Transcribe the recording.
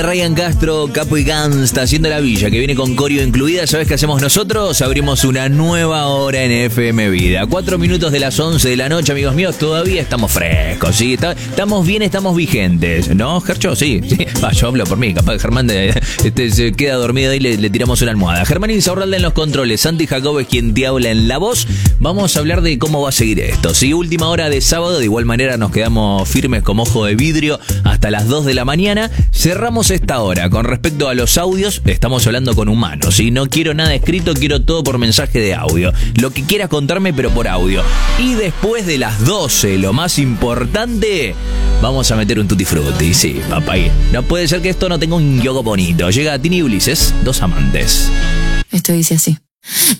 Ryan Castro, Capo y Gangsta, haciendo la villa, que viene con coreo incluida. ¿Sabes qué hacemos nosotros? Abrimos una nueva hora en FM Vida. 4 minutos de las 11 de la noche, amigos míos. Todavía estamos frescos, ¿sí? Estamos bien, estamos vigentes, ¿no, Gercho? Sí. Yo hablo por mí. Capaz que Germán se queda dormido y le tiramos una almohada. Germán Insaurralde en los controles. Santi Jacob es quien te habla en la voz. Vamos a hablar de cómo va a seguir esto, ¿sí? Última hora de sábado. De igual manera nos quedamos firmes como ojo de vidrio hasta las 2 de la mañana. Cerramos esta hora. Con respecto a los audios, estamos hablando con humanos, ¿sí? No quiero nada escrito, quiero todo por mensaje de audio. Lo que quieras contarme, pero por audio. Y después de las 12, lo más importante, vamos a meter un tutti frutti. Sí, papá. No puede ser que esto no tenga un yogo bonito. Llega Tini y Ulises, dos amantes. Esto dice así.